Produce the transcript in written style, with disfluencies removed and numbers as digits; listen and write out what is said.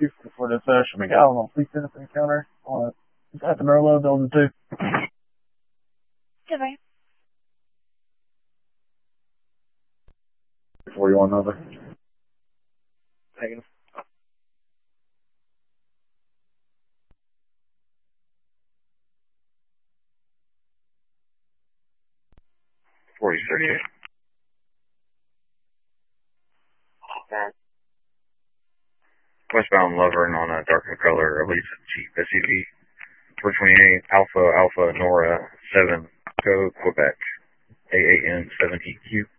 for this Miguel on Fleet Tennis encounter at the Merlot Building 2. Goodbye. 41 number. Taking 4038. Westbound Lovern on a darker color Elise Jeep SUV. 428 Alpha Nora 7 Go Quebec AAN 7EQ.